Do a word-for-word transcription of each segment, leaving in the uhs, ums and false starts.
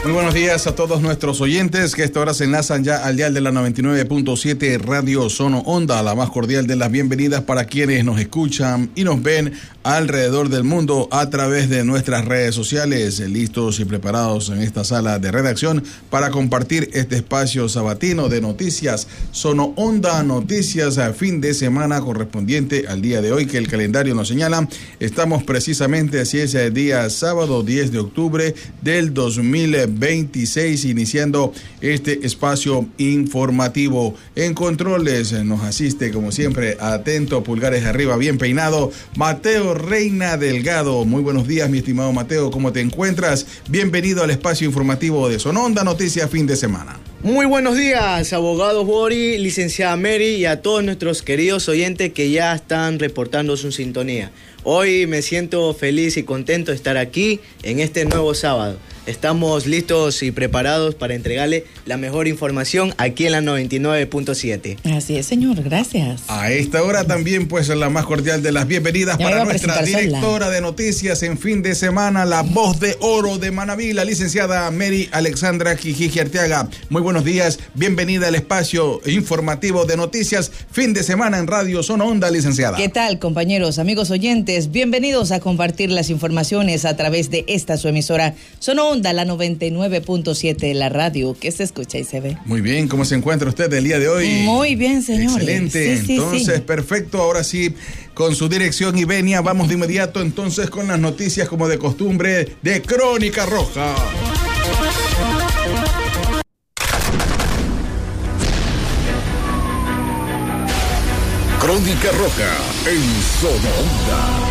Muy buenos días a todos nuestros oyentes que a esta hora se enlazan ya al dial de la noventa y nueve punto siete Radio Sono Onda. La más cordial de las bienvenidas para quienes nos escuchan y nos ven alrededor del mundo a través de nuestras redes sociales, listos y preparados en esta sala de redacción para compartir este espacio sabatino de noticias Sono Onda, noticias a fin de semana correspondiente al día de hoy que el calendario nos señala. Estamos precisamente, así es, el día sábado diez de octubre del dos mil veintiséis, iniciando este espacio informativo. En controles nos asiste, como siempre, atento, pulgares arriba, bien peinado, Mateo Reina Delgado. Muy buenos días, mi estimado Mateo, ¿cómo te encuentras? Bienvenido al espacio informativo de Sono Onda, noticias fin de semana. Muy buenos días, abogado Bori, licenciada Mary y a todos nuestros queridos oyentes que ya están reportando su sintonía. Hoy me siento feliz y contento de estar aquí en este nuevo sábado. Estamos listos y preparados para entregarle la mejor información aquí en la noventa y nueve punto siete. Así es, señor, gracias. A esta hora también, pues, la más cordial de las bienvenidas ya para nuestra directora sola. de noticias en fin de semana, la voz de oro de Manabí, la licenciada Mary Alexandra Quijiji Arteaga. Muy buenos días, bienvenida al espacio informativo de noticias fin de semana en Radio Sono Onda, licenciada. ¿Qué tal, compañeros, amigos oyentes? Bienvenidos a compartir las informaciones a través de esta su emisora Sono Onda, la noventa y nueve punto siete, la radio que se escucha y se ve. Muy bien, ¿cómo se encuentra usted el día de hoy? Muy bien, señor. Excelente, sí, sí, entonces, sí. perfecto, ahora sí, con su dirección y venia, vamos de inmediato entonces con las noticias como de costumbre de Crónica Roja. Crónica Roja en Sono Onda.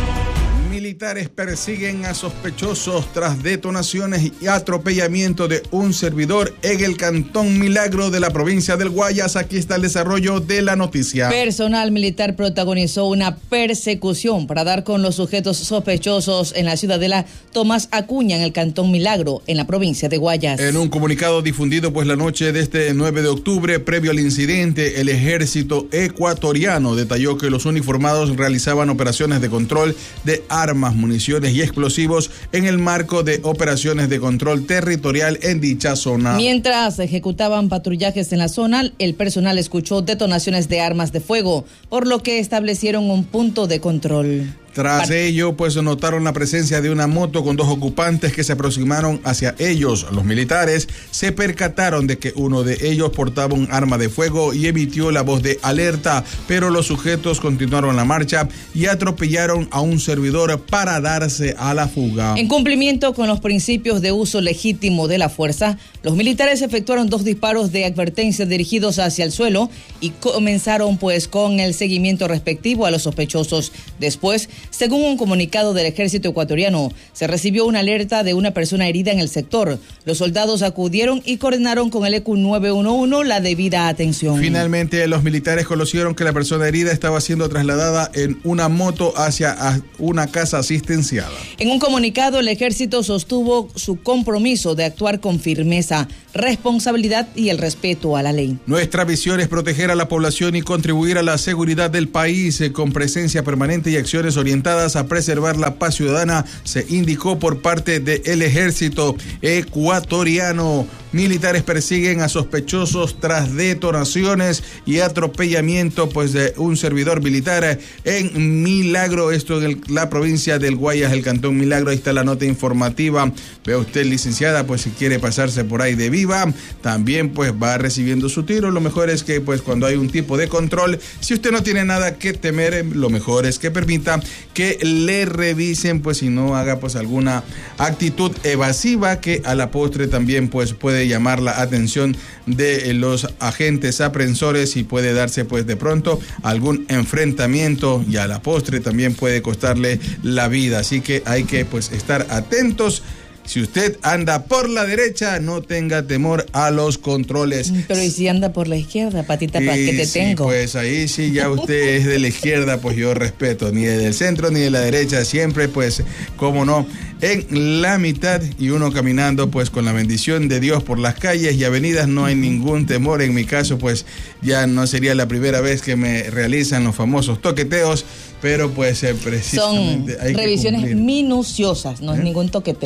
Militares persiguen a sospechosos tras detonaciones y atropellamiento de un servidor en el Cantón Milagro de la provincia del Guayas. Aquí está el desarrollo de la noticia. Personal militar protagonizó una persecución para dar con los sujetos sospechosos en la ciudadela Tomás Acuña, en el Cantón Milagro, en la provincia de Guayas. En un comunicado difundido pues la noche de este nueve de octubre, previo al incidente, el ejército ecuatoriano detalló que los uniformados realizaban operaciones de control de armas, municiones y explosivos en el marco de operaciones de control territorial en dicha zona. Mientras ejecutaban patrullajes en la zona, el personal escuchó detonaciones de armas de fuego, por lo que establecieron un punto de control. Tras ello, pues notaron la presencia de una moto con dos ocupantes que se aproximaron hacia ellos. Los militares se percataron de que uno de ellos portaba un arma de fuego y emitió la voz de alerta, pero los sujetos continuaron la marcha y atropellaron a un servidor para darse a la fuga. En cumplimiento con los principios de uso legítimo de la fuerza, los militares efectuaron dos disparos de advertencia dirigidos hacia el suelo y comenzaron pues con el seguimiento respectivo a los sospechosos. Después, según un comunicado del ejército ecuatoriano, se recibió una alerta de una persona herida en el sector. Los soldados acudieron y coordinaron con el E Q nueve uno uno la debida atención. Finalmente, los militares conocieron que la persona herida estaba siendo trasladada en una moto hacia una casa asistenciada. En un comunicado, el ejército sostuvo su compromiso de actuar con firmeza, responsabilidad y el respeto a la ley. Nuestra visión es proteger a la población y contribuir a la seguridad del país eh, con presencia permanente y acciones orientadas a preservar la paz ciudadana, se indicó por parte del ejército ecuatoriano. Militares persiguen a sospechosos tras detonaciones y atropellamiento pues de un servidor militar en Milagro, esto en el, la provincia del Guayas, el Cantón Milagro. Ahí está la nota informativa. Ve usted, licenciada, pues si quiere pasarse por ahí de viva, también pues va recibiendo su tiro. Lo mejor es que pues cuando hay un tipo de control, si usted no tiene nada que temer, lo mejor es que permita que le revisen, pues si no haga pues alguna actitud evasiva que a la postre también pues puede llamar la atención de los agentes aprensores y puede darse pues de pronto algún enfrentamiento y a la postre también puede costarle la vida. Así que hay que pues estar atentos. Si usted anda por la derecha, no tenga temor a los controles. Pero ¿y si anda por la izquierda, patita, para y que te sí, tengo? Pues ahí sí, ya usted es de la izquierda, pues yo respeto, ni del centro ni de la derecha, siempre pues, cómo no, en la mitad y uno caminando pues con la bendición de Dios por las calles y avenidas, no hay ningún temor. En mi caso pues ya no sería la primera vez que me realizan los famosos toqueteos, pero pues eh, precisamente son hay revisiones que cumplir. minuciosas, no ¿Eh? es ningún toqueteo.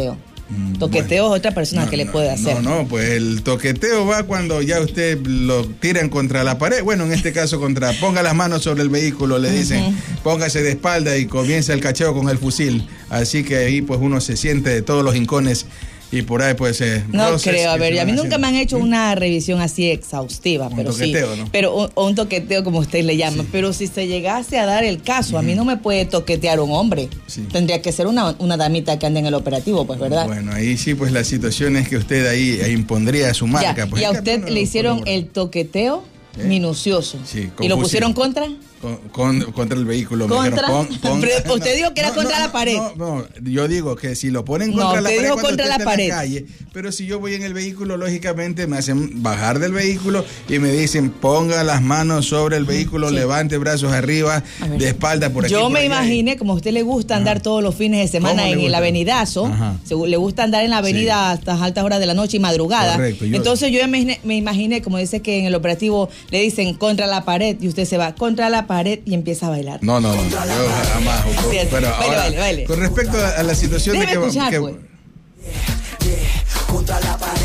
Toqueteo bueno, es otra persona no, que le no, puede hacer. No, no, pues el toqueteo va cuando ya usted lo tiran contra la pared. Bueno, en este caso contra, ponga las manos sobre el vehículo, le dicen, uh-huh. póngase de espalda y comienza el cacheo con el fusil. Así que ahí pues uno se siente de todos los rincones. Y por ahí pues eh, no creo, a ver, a mí nunca haciendo. me han hecho una revisión así exhaustiva, un pero toqueteo, sí, ¿no? pero o, o un toqueteo como usted le llama, sí. Pero si se llegase a dar el caso, uh-huh. a mí no me puede toquetear un hombre, sí. Tendría que ser una, una damita que ande en el operativo, pues, ¿verdad? Bueno, ahí sí, pues la situación es que usted ahí, ahí impondría su marca. Ya, pues, y a usted no, le hicieron el toqueteo ¿Eh? minucioso, sí, ¿y lo fusil. pusieron contra? Con, con, contra el vehículo. ¿Contra? Pon, pon, Pero usted no, dijo que era no, contra no, la pared. No, no, yo digo que si lo ponen contra no, la pared dijo cuando contra usted la está pared. en la calle, pero si yo voy en el vehículo, lógicamente me hacen bajar del vehículo y me dicen ponga las manos sobre el vehículo, sí. levante brazos arriba, de espalda por aquí. Yo por me allá. imaginé, como a usted le gusta andar Ajá. todos los fines de semana en el avenidazo, Ajá. le gusta andar en la avenida sí. hasta altas horas de la noche y madrugada. Correcto, yo... Entonces yo me, me imaginé, como dice que en el operativo le dicen contra la pared y usted se va contra la pared y empieza a bailar. No, no, no, yo jamás. Pero baile, ahora, baile, baile. Con respecto a la situación Déjeme de que... escuchar, que... Pues. Contra la pared.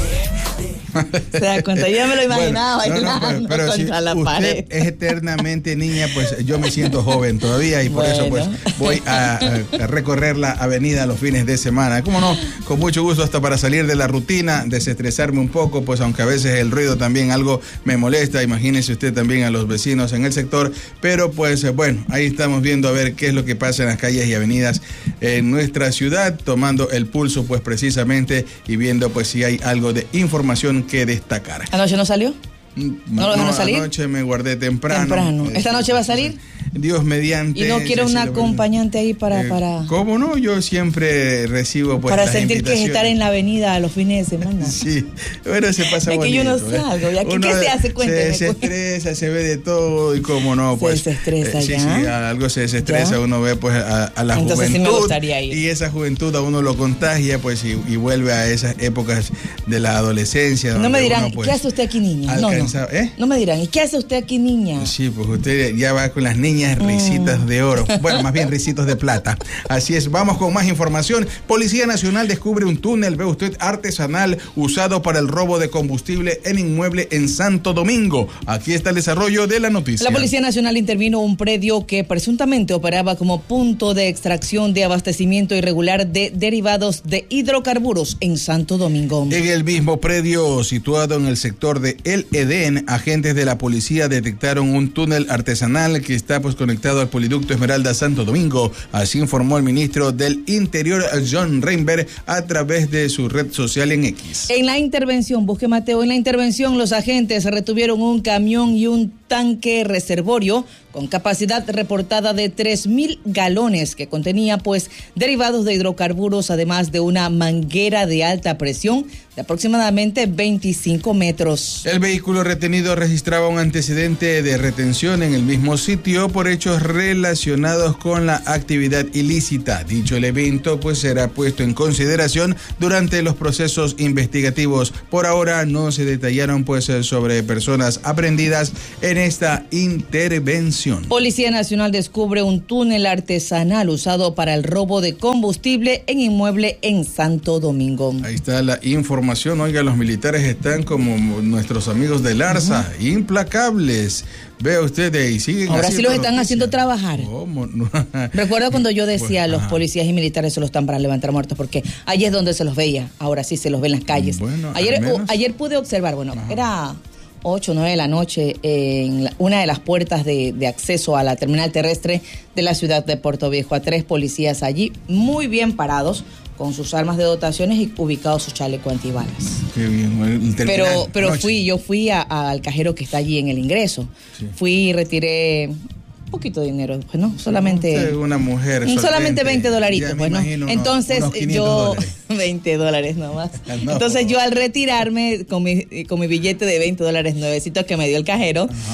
Se da cuenta, yo ya me lo imaginaba bueno, bailando no, no, pero, pero contra si la usted pared. Es eternamente niña, pues yo me siento joven todavía y por bueno. eso pues voy a, a recorrer la avenida los fines de semana. ¿Cómo no? Con mucho gusto, hasta para salir de la rutina, desestresarme un poco, pues aunque a veces el ruido también algo me molesta, imagínese usted también a los vecinos en el sector, pero pues bueno, ahí estamos viendo a ver qué es lo que pasa en las calles y avenidas en nuestra ciudad, tomando el pulso pues precisamente y viendo pues si hay algo de información que destacar. ¿Anoche no salió? ¿No, ¿No lo dejaron salir? Anoche me guardé temprano. Temprano. ¿Esta noche va a salir? Dios mediante. ¿Y no quiere un acompañante ahí para, eh, para...? ¿Cómo no? Yo siempre recibo pues para sentir que es estar en la avenida a los fines de semana. Sí, bueno, se pasa es bonito. Es que yo no salgo. ¿Y aquí Uno qué se hace? Cuénteme. Se, se estresa, se ve de todo y cómo no, pues... Se desestresa eh, sí, ya. Sí, algo se desestresa, ¿Ya? Uno ve pues a, a la Entonces, juventud. Sí me gustaría ir. Y esa juventud a uno lo contagia pues y, y vuelve a esas épocas de la adolescencia. No me dirán, uno, pues, ¿qué hace usted aquí, niña? Alcanza, no, no. ¿eh? No me dirán, ¿y qué hace usted aquí, niña? Sí, pues usted ya va con las niñas risitas mm. de oro. Bueno, más bien risitos de plata. Así es, vamos con más información. Policía Nacional descubre un túnel, ve usted, artesanal usado para el robo de combustible en inmueble en Santo Domingo. Aquí está el desarrollo de la noticia. La Policía Nacional intervino un predio que presuntamente operaba como punto de extracción de abastecimiento irregular de derivados de hidrocarburos en Santo Domingo. En el mismo predio situado en el sector de El Edén, agentes de la policía detectaron un túnel artesanal que está pues conectado al poliducto Esmeralda Santo Domingo. Así informó el ministro del Interior, John Reinberg, a través de su red social en X. En la intervención, busque Mateo, en la intervención los agentes retuvieron un camión y un tanque reservorio con capacidad reportada de tres mil galones que contenía pues derivados de hidrocarburos, además de una manguera de alta presión de aproximadamente veinticinco metros. El vehículo retenido registraba un antecedente de retención en el mismo sitio por hechos relacionados con la actividad ilícita. Dicho evento pues será puesto en consideración durante los procesos investigativos. Por ahora no se detallaron pues sobre personas aprehendidas en esta intervención. Policía Nacional descubre un túnel artesanal usado para el robo de combustible en inmueble en Santo Domingo. Ahí está la información. Oiga, los militares están como nuestros amigos del ARSA, uh-huh. implacables. Vea usted y siguen Ahora sí los están haciendo trabajar. ¿Cómo? No. Recuerdo cuando yo decía, bueno, los ajá. policías y militares solo están para levantar muertos, porque allí es donde se los veía, ahora sí se los ve en las calles. Bueno, ayer, o, ayer pude observar, bueno, ajá. era ocho o nueve de la noche en la, una de las puertas de, de acceso a la terminal terrestre de la ciudad de Puerto Viejo, a tres policías allí muy bien parados, con sus armas de dotaciones y ubicados su chaleco antibalas. Qué bien. Pero, pero fui, yo fui a, a, al cajero que está allí en el ingreso. Sí. Fui y retiré un poquito de dinero, pues no, solamente... Usted, una mujer solamente, solamente veinte dolaritos, pues no. Entonces unos yo... dólares. veinte dólares nomás. No. Entonces yo al retirarme con mi, con mi billete de veinte dólares nuevecitos que me dio el cajero, ajá.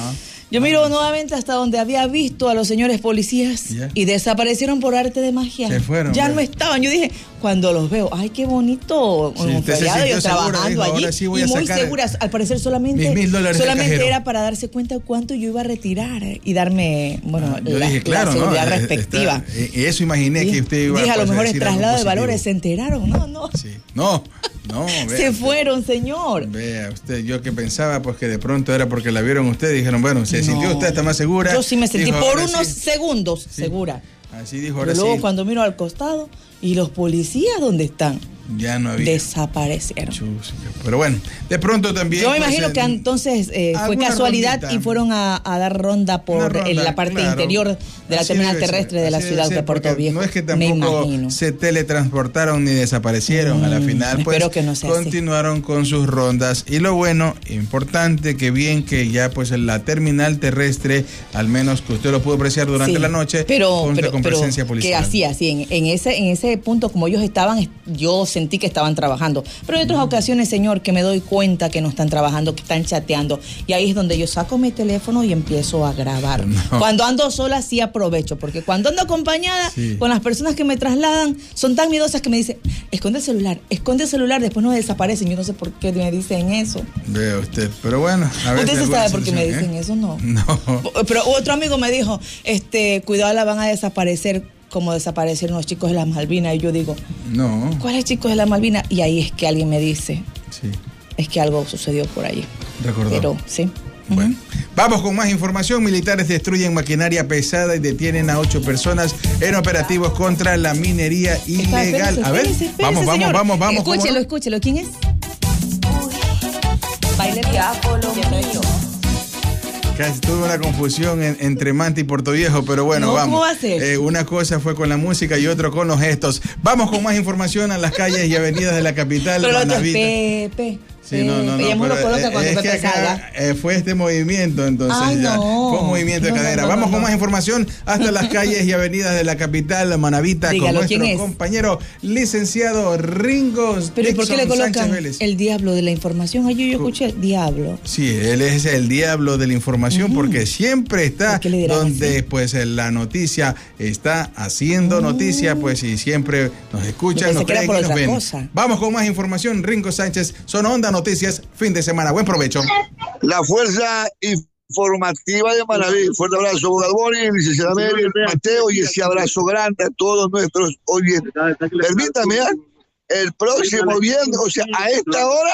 Yo miro nuevamente hasta donde había visto a los señores policías ¿Ya? y desaparecieron por arte de magia. Se fueron. Ya ¿verdad? no estaban. Yo dije, cuando los veo, ay, qué bonito. Sí, Un usted se feriado, yo sintió segura, trabajando dijo, allí. ahora sí voy y a muy sacar seguras. Al parecer solamente, mis mil dólares del solamente cajero. era para darse cuenta de cuánto yo iba a retirar eh, y darme, bueno, Yo la, dije, claro, la seguridad ¿no? respectiva. Está, eh, eso imaginé Dije, que usted iba dije, a lo pues, mejor es decir algo traslado de positivo. valores. ¿Se enteraron? No, no. Sí. No, no. Vea, Se usted, fueron, señor. Vea usted, yo que pensaba pues que de pronto era porque la vieron usted, dijeron, bueno, se No. sintió usted está más segura. Yo sí me sentí Dijo, por ahora unos sí. segundos Sí. segura. Así dijo, Pero ahora luego sí. cuando miro al costado y los policías, ¿dónde están? Ya no había. Desaparecieron. Chus, pero bueno, de pronto también. Yo me pues, imagino en- que entonces eh, fue alguna casualidad rondita. y fueron a, a dar ronda Una por ronda, en la parte claro. interior de la Así terminal debe ser, terrestre de la así debe ciudad ser, de Puerto porque Viejo. No es que me tampoco imagino. se teletransportaron ni desaparecieron. Mm, a la final, pues espero que no sea así. continuaron con sus rondas. Y lo bueno, importante, que bien que ya pues en la terminal terrestre, al menos que usted lo pudo apreciar durante Sí, la noche, pero, conste pero, con pero presencia policial. que así, así, en, en ese en ese punto, como ellos estaban, yo sentí que estaban trabajando. Pero en otras ocasiones, señor, que me doy cuenta que no están trabajando, que están chateando. Y ahí es donde yo saco mi teléfono y empiezo a grabar. No. Cuando ando sola, sí aprovecho, porque cuando ando acompañada Sí. con las personas que me trasladan, son tan miedosas que me dicen, esconde el celular, esconde el celular, después no desaparecen. Yo no sé por qué me dicen eso. Vea usted, pero bueno. A veces ¿Usted sí sabe alguna por qué me situación, dicen ¿eh? eso? No. No. Pero otro amigo me dijo, este, cuidado, la van a desaparecer como desaparecieron los chicos de las Malvinas. Y yo digo, No. ¿cuáles chicos de las Malvinas? Y ahí es que alguien me dice, Sí. es que algo sucedió por allí. Recordó. Pero sí. Bueno, Ujú. vamos con más información. Militares destruyen maquinaria pesada y detienen a ocho personas en operativos contra la minería Espera, ilegal. espérese, A ver, espérese, espérese, vamos, vamos, señor. vamos, vamos. ¿cómo Escúchelo, no? escúchelo. ¿Quién es? Baile Diablo, mío. Casi tuve una confusión en- entre Manta y Puerto Viejo, pero bueno, No, vamos. ¿cómo va a ser? Eh, una cosa fue con la música y otro con los gestos. Vamos con más información a las calles y avenidas de la capital. Pero lo otro es Manavita. Pepe. Sí, no, no, no. Ella me lo pero, coloca eh, cuando es Pepe que acá, salga. eh, fue este movimiento, entonces Ay, ya. no. Fue un movimiento de No, no, cadera. no, Vamos no, con no. más información hasta las calles y avenidas de la capital, Manavita, Dígalo, con ¿quién nuestro es? compañero licenciado Ringo. Pero ¿y por qué le Dixon Sánchez colocan Vélez. el diablo de la información? Ay, yo, yo escuché el diablo. Sí, él es el diablo de la información porque siempre está ¿Por qué le dirán donde así? pues la noticia está haciendo noticia, pues y siempre nos escuchan, Yo nos pensé que era creen por y nos otra ven. cosa. Vamos con más información. Ringo Sánchez, Son Onda Noticias, fin de semana. Buen provecho. La fuerza informativa de Manaví. Fuerte abrazo, abogado Boni, licenciada Mary, Mateo, y ese abrazo grande a todos nuestros oyentes. Permítame, ¿eh? El próximo viernes, o sea, a esta hora,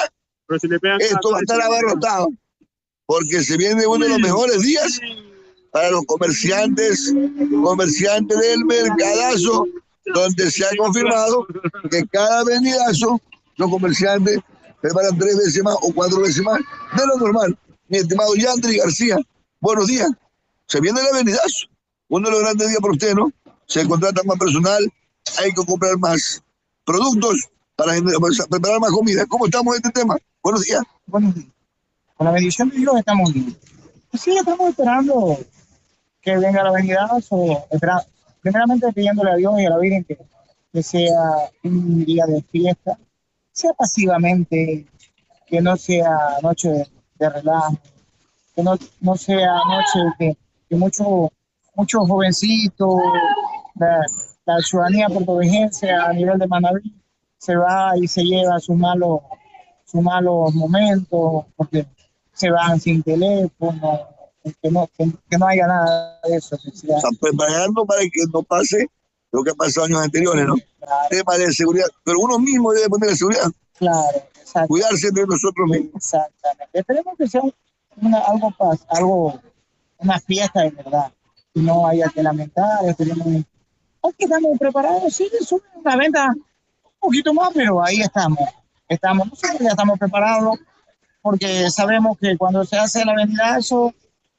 esto va a estar abarrotado, porque se viene uno de los mejores días para los comerciantes, comerciantes del mercadazo, donde se ha confirmado que cada venidazo, los comerciantes preparan tres veces más o cuatro veces más de lo normal. Mi estimado Yandri García, buenos días. Se viene el venidazo, uno de los grandes días para usted, ¿no? Se contrata más personal, hay que comprar más productos para preparar más comida. ¿Cómo estamos en este tema? Buenos días. Buenos días. Con la bendición de Dios estamos bien. Sí, estamos esperando que venga la venidazo, espera- primeramente pidiéndole a Dios y a la Virgen que, que sea un día de fiesta, sea pasivamente, que no sea noche de, de relajo, que no, no sea noche que, que muchos mucho jovencitos, la, la ciudadanía puertorriqueña a nivel de Manaví se va y se lleva sus malos, sus malos momentos, porque se van sin teléfono, que no, que, que no haya nada de eso. Que sea, Están preparando para que no pase lo que ha pasado años anteriores, ¿no? claro, Tema de seguridad. Pero uno mismo debe poner la seguridad, claro, exacto, cuidarse de nosotros mismos. exactamente. Esperemos que sea una, algo, pas- algo, una fiesta de verdad, y no haya que lamentar. Esperemos que estamos preparados, sí, es una venta un poquito más, pero ahí estamos. Estamos, nosotros ya estamos preparados, porque sabemos que cuando se hace la venidazo,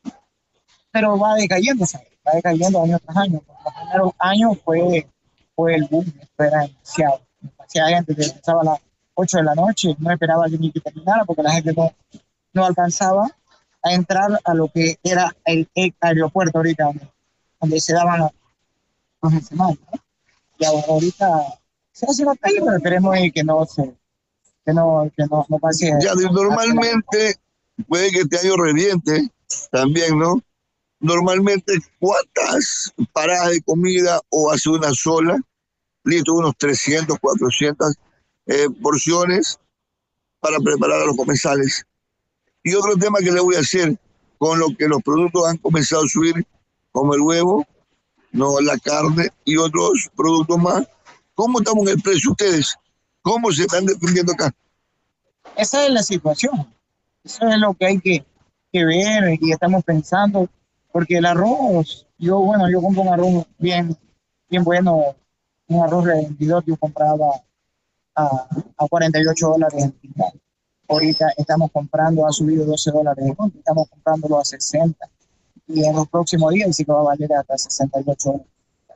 pero va decayendo, ¿sabes? Va decayendo año tras año. Los primeros años fue, fue el boom, esto era demasiado. Demasiada gente que empezaba a las ocho de la noche, no esperaba que ni que terminara, porque la gente no, no alcanzaba a entrar a lo que era el, el aeropuerto ahorita, donde, donde se daban las las semanas, ¿no? Y ahora, ahorita se hace la calle, pero esperemos que no se, que no, que no, no pase. Ya, normalmente puede que este año reviente también, ¿no? normalmente cuántas paradas de comida o hace una sola, listo, unos trescientos, cuatrocientas eh, porciones para preparar a los comensales. Y otro tema que le voy a hacer con lo que los productos han comenzado a subir, como el huevo, no la carne y otros productos más. ¿Cómo estamos en el precio ustedes? ¿Cómo se están defendiendo acá? Esa es la situación. Eso es lo que hay que, que ver y estamos pensando, porque el arroz, yo bueno, yo compro un arroz bien, bien bueno, un arroz revendidor, yo compraba a, a cuarenta y ocho dólares en quintal. Ahorita estamos comprando, ha subido doce dólares, estamos comprándolo a sesenta y en los próximos días sí que va a valer hasta sesenta y ocho dólares.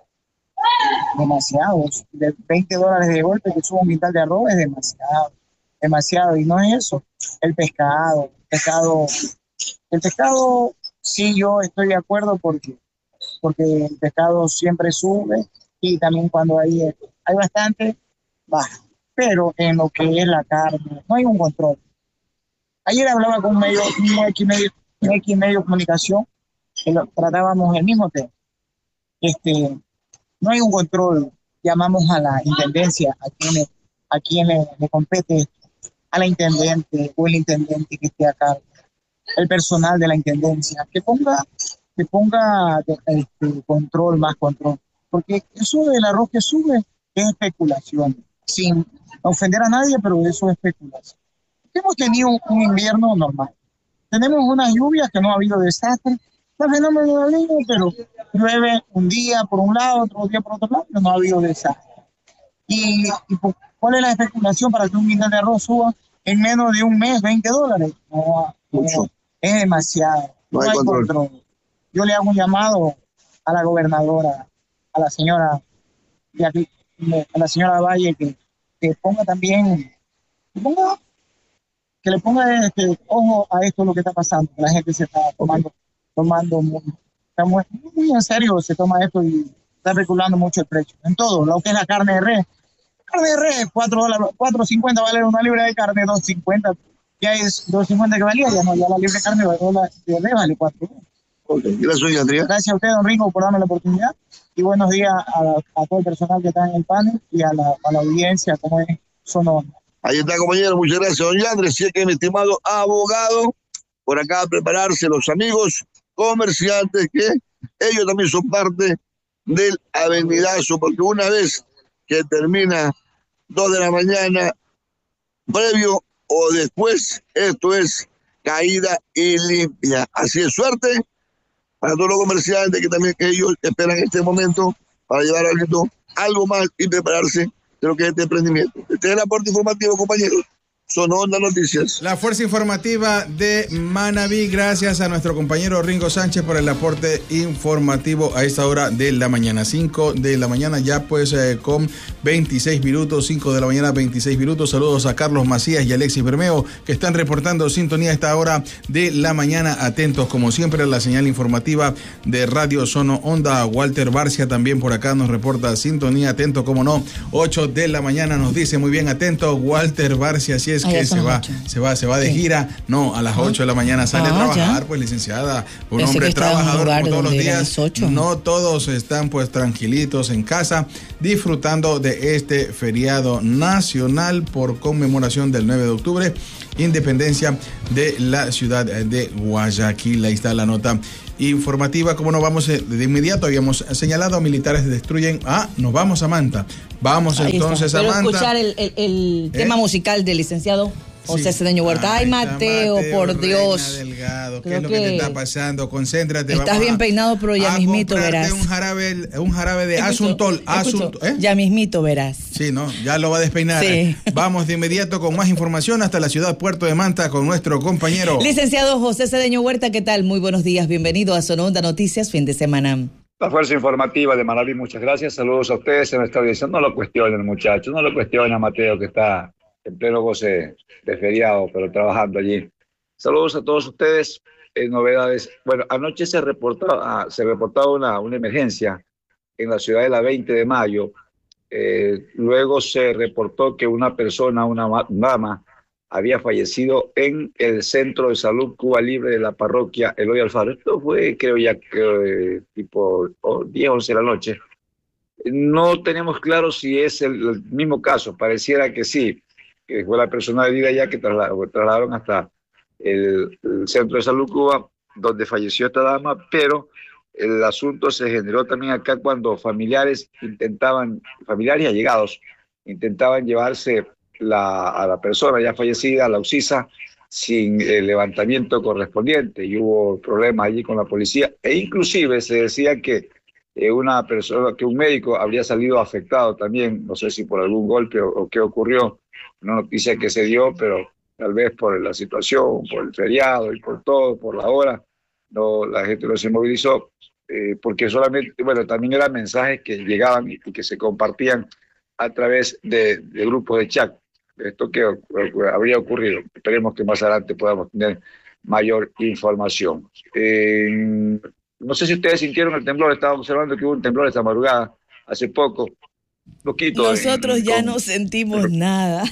Demasiados, de veinte dólares de golpe que suba un quintal de arroz es demasiado, demasiado, y no es eso, el pescado, el pescado, el pescado, sí, yo estoy de acuerdo porque, porque el pescado siempre sube y también cuando hay, hay bastante, baja, pero en lo que es la carne, no hay un control. Ayer hablaba con un medio, un X medio, un X medio de comunicación, que lo, tratábamos el mismo tema. Este, no hay un control, llamamos a la intendencia, a quien le, a quien le, le compete, a la intendente o el intendente que esté acá, el personal de la intendencia, que ponga, que ponga este, control, más control, porque eso del arroz que sube es especulación, sin ofender a nadie, pero eso es especulación. Hemos tenido un, un invierno normal, tenemos unas lluvias que no ha habido desastre, está fenómeno del Niño, pero llueve un día por un lado, otro día por otro lado, pero no ha habido desastre. Y, y ¿cuál es la especulación para que un quintal de arroz suba en menos de un mes veinte dólares? No, no, es demasiado, no, no hay, hay control. control. Yo le hago un llamado a la gobernadora, a la señora, a la señora Valle, que, que ponga también, que, ponga, que le ponga este, ojo a esto, lo que está pasando, que la gente se está tomando, tomando muy, está muy, muy en serio, se toma esto y está especulando mucho el precio, en todo, lo que es la carne de res. Carne de res, cuatro dólares, cuatro cincuenta vale una libra de carne, dos cincuenta, ya es dos cincuenta que valía, ya no, ya la libra de carne de res vale cuatro dólares. Okay. Gracias, Andrea. Gracias a usted, don Ringo, por darme la oportunidad y buenos días a, la, a todo el personal que está en el panel y a la, a la audiencia, como es Sonora. Ahí está, compañero, muchas gracias, don Yandre. Sí, que mi estimado abogado, por acá a prepararse los amigos comerciantes, que ellos también son parte del avenidazo, porque una vez que termina dos de la mañana, previo o después, esto es caída y limpia. Así es, suerte para todos los comerciantes que también que ellos esperan este momento para llevar algo, algo más y prepararse de lo que es este emprendimiento. Este es el aporte informativo, compañeros. Son Onda Noticias. La fuerza informativa de Manabí, gracias a nuestro compañero Ringo Sánchez por el aporte informativo a esta hora de la mañana. cinco de la mañana ya pues eh, con veintiséis minutos, cinco de la mañana veintiséis minutos. Saludos a Carlos Macías y Alexis Bermeo que están reportando sintonía a esta hora de la mañana. Atentos como siempre a la señal informativa de Radio Sono Onda. Walter Barcia también por acá nos reporta sintonía. Atento como no, ocho de la mañana nos dice muy bien atento Walter Barcia, así es. Que se va, se va, se va de gira, no, a las ocho de la mañana sale ah, a trabajar, ya. Pues licenciada, un Pensé hombre trabajador como todos los días, no todos están pues tranquilitos en casa, disfrutando de este feriado nacional por conmemoración del nueve de octubre, independencia de la ciudad de Guayaquil. Ahí está la nota informativa. Como no vamos de inmediato, habíamos señalado, militares destruyen, ah, nos vamos a Manta, vamos Ahí entonces está. a Pero Manta. escuchar el, el, el ¿Eh? tema musical del licenciado José sí. Cedeño Huerta. Ay, Mateo, Mateo, por Dios. Delgado, ¿qué es lo que, que te está pasando? Concéntrate. Estás bien peinado, pero ya mismito verás. un jarabe, un jarabe de Asuntol. Asuntol ¿eh? Ya mismito verás. Sí, ¿no? Ya lo va a despeinar. Sí. Vamos de inmediato con más información hasta la ciudad Puerto de Manta con nuestro compañero. Licenciado José Cedeño Huerta, ¿qué tal? Muy buenos días, bienvenido a Sononda Noticias, fin de semana. La fuerza informativa de Manabí, muchas gracias. Saludos a ustedes en nuestra audiencia. No lo cuestionen, muchachos, no lo cuestionen a Mateo, que está en pleno goce de feriado, pero trabajando allí. Saludos a todos ustedes. Eh, novedades. Bueno, anoche se reportaba, se reportaba una, una emergencia en la ciudad de la veinte de mayo. Eh, luego se reportó que una persona, una dama, había fallecido en el Centro de Salud Cuba Libre de la parroquia Eloy Alfaro. Esto fue, creo ya, que, tipo oh, diez, once de la noche. No tenemos claro si es el, el mismo caso, pareciera que sí, que fue la persona de vida ya que trasladaron, trasladaron hasta el, el Centro de Salud Cuba, donde falleció esta dama, pero el asunto se generó también acá cuando familiares intentaban, familiares y allegados, intentaban llevarse la, a la persona ya fallecida a la UCISA sin el levantamiento correspondiente, y hubo problemas allí con la policía, e inclusive se decía que eh, una persona, que un médico habría salido afectado también, no sé si por algún golpe o, o qué ocurrió, una noticia que se dio, pero tal vez por la situación, por el feriado y por todo, por la hora, no, la gente no se movilizó, eh, porque solamente, bueno, también eran mensajes que llegaban y, y que se compartían a través de, de grupos de chat. Esto que habría ocurrido. Esperemos que más adelante podamos tener mayor información. Eh, no sé si ustedes sintieron el temblor, estaba observando que hubo un temblor esta madrugada, hace poco, poquito. Nosotros en, ya con, no sentimos en, nada.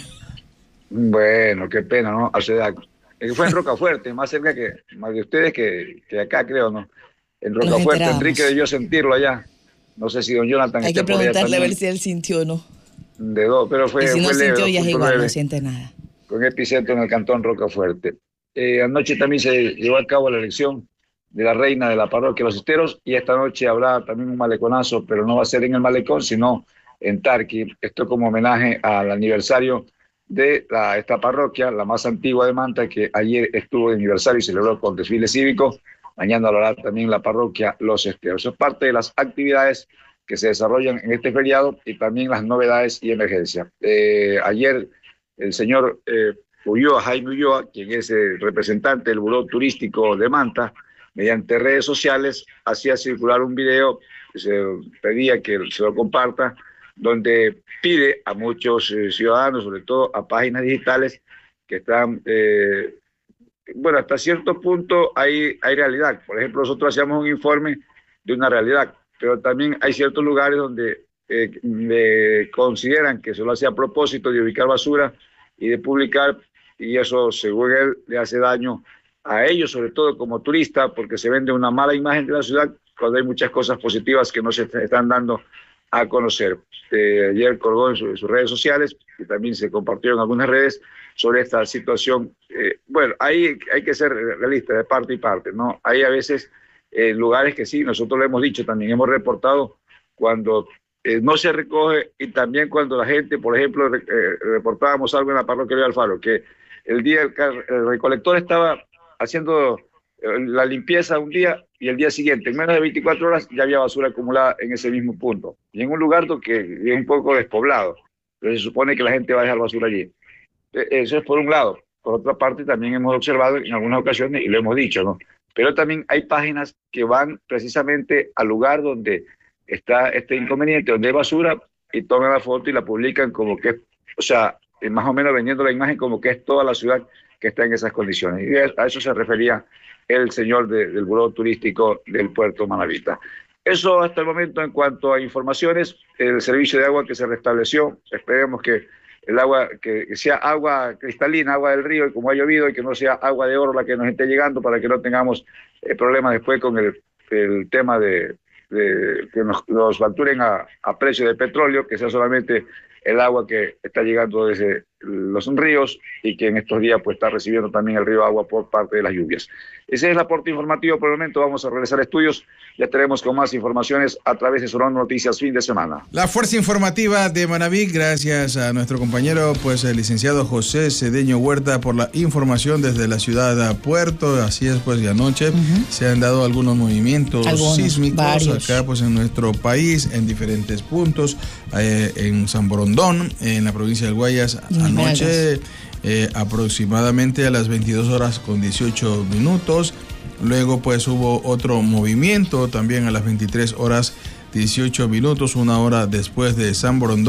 Bueno, qué pena, ¿no? Hace fue en Rocafuerte, más cerca que más de ustedes que, que acá, creo, ¿no? En Rocafuerte, Enrique debió sentirlo allá. No sé si don Jonathan... Hay que preguntarle a ver si él sintió o no. De dos, pero fue, y si no fue sintió, leve, ya es igual, leve, no siente nada. Con epicentro en el cantón Rocafuerte. Eh, anoche también se llevó a cabo la elección de la reina de la parroquia Los Esteros, y esta noche habrá también un maleconazo, pero no va a ser en el malecón, sino en Tarqui. Esto como homenaje al aniversario de la, esta parroquia, la más antigua de Manta, que ayer estuvo de aniversario y celebró con desfile cívico. Mañana lo hará también la parroquia Los Esteros. Eso es parte de las actividades que se desarrollan en este feriado y también las novedades y emergencias. Eh, ayer el señor eh, Ulloa, Jaime Ulloa, quien es el representante del Buró Turístico de Manta, mediante redes sociales hacía circular un video, se pedía que se lo comparta, donde pide a muchos eh, ciudadanos, sobre todo a páginas digitales, que están, eh, bueno, hasta cierto punto hay, hay realidad. Por ejemplo, nosotros hacíamos un informe de una realidad, pero también hay ciertos lugares donde eh, eh, consideran que se lo hace a propósito de ubicar basura y de publicar, y eso, según él, le hace daño a ellos, sobre todo como turista, porque se vende una mala imagen de la ciudad cuando hay muchas cosas positivas que no se están dando a conocer. Eh, ayer colgó en, su, en sus redes sociales y también se compartió en algunas redes sobre esta situación. Eh, bueno, ahí hay que ser realistas de parte y parte, ¿no? Hay a veces eh, lugares que sí, nosotros lo hemos dicho, también hemos reportado cuando eh, no se recoge, y también cuando la gente, por ejemplo, re, eh, reportábamos algo en la parroquia de Alfaro, que el día el, el recolector estaba haciendo la limpieza un día y el día siguiente, en menos de veinticuatro horas, ya había basura acumulada en ese mismo punto. Y en un lugar que es un poco despoblado, pero se supone que la gente va a dejar basura allí. Eso es por un lado. Por otra parte, también hemos observado en algunas ocasiones, y lo hemos dicho, ¿no? Pero también hay páginas que van precisamente al lugar donde está este inconveniente, donde hay basura, y toman la foto y la publican como que, o sea, más o menos vendiendo la imagen como que es toda la ciudad que está en esas condiciones. Y a eso se refería el señor de, del Buró Turístico del Puerto Manavita. Eso hasta el momento en cuanto a informaciones. El servicio de agua que se restableció, esperemos que el agua, que, que sea agua cristalina, agua del río, y como ha llovido, y que no sea agua de oro la que nos esté llegando, para que no tengamos eh, problemas después con el, el tema de, de que nos, nos facturen a, a precio de petróleo, que sea solamente el agua que está llegando desde los ríos, y que en estos días pues está recibiendo también el río agua por parte de las lluvias. Ese es el aporte informativo por el momento. Vamos a regresar a estudios. Ya estaremos con más informaciones a través de Sonando Noticias fin de semana. La fuerza informativa de Manaví, gracias a nuestro compañero, pues el licenciado José Cedeño Huerta, por la información desde la ciudad de Puerto. Así es, pues, de anoche uh-huh. se han dado algunos movimientos algunos, sísmicos varios. Acá, pues, en nuestro país, en diferentes puntos, eh, en San Borondón, en la provincia del Guayas, y anoche eh, aproximadamente a las veintidós horas con dieciocho minutos. Luego pues hubo otro movimiento también a las veintitrés horas dieciocho minutos, una hora después de San Borondón,